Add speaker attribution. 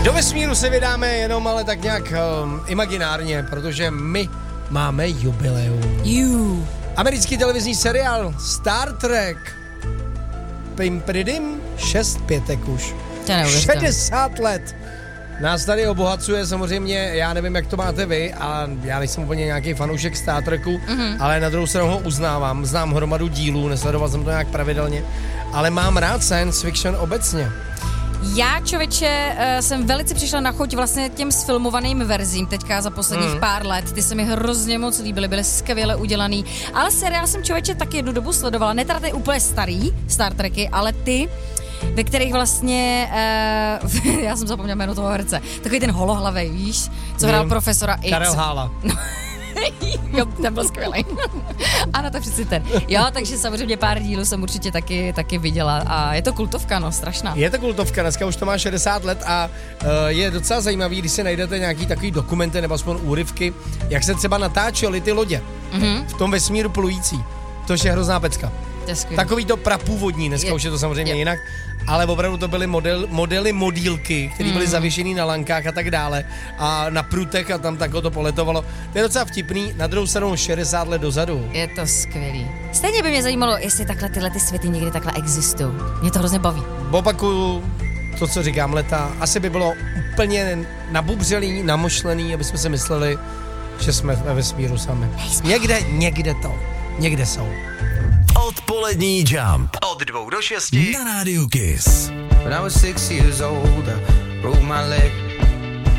Speaker 1: Do vesmíru se vydáme jenom ale tak nějak imaginárně, protože my máme jubileum. Americký televizní seriál Star Trek. Pimpridim 6 už. 60 let. Nás tady obohacuje samozřejmě, já nevím, jak to máte vy, a já nejsem úplně nějaký fanoušek Star Treku, ale na druhou stranu ho uznávám. Znám hromadu dílů, nesledoval jsem to nějak pravidelně, ale mám rád science fiction obecně.
Speaker 2: Já, člověče, jsem velice přišla na chuť vlastně těm sfilmovaným verzím teďka za posledních pár let. Ty se mi hrozně moc líbily, byly skvěle udělaný. Ale seriál jsem, člověče, taky jednu dobu sledovala. Ne teda ty úplně starý Star Treky, ale ty, ve kterých vlastně, já jsem zapomněla jméno toho herce, takový ten holohlavej, víš, co hrál profesora X.
Speaker 1: Karel Hála.
Speaker 2: Jo, ten byl skvělej. Ano, to přeci ten. Jo, takže samozřejmě pár dílů jsem určitě taky viděla a je to kultovka, no, strašná.
Speaker 1: Je to kultovka, dneska už to má 60 let a je docela zajímavý, když si najdete nějaký takový dokumenty nebo aspoň úryvky, jak se třeba natáčely ty lodě v tom vesmíru plující. To je hrozná pecka. Takový to prapůvodní, dneska už je to samozřejmě jinak, ale opravdu to byly modílky, které byly zavěšený na lankách a tak dále a na prutech a tam takhle to poletovalo. To je docela vtipný, na druhou stranu 60 let dozadu.
Speaker 2: Je to skvělý. Stejně by mě zajímalo, jestli takhle tyhle ty světy někdy takhle existují. Mě to hrozně baví.
Speaker 1: Opakuju to, co říkám, leta, asi by bylo úplně nabubřelý, namošlený, aby jsme si mysleli, že jsme ve vesmíru sami. Někde jsou.
Speaker 3: Odpolední Jump. Od 2 do 6 na rádiu Kiss.
Speaker 4: When I was 6 years old, I broke my leg.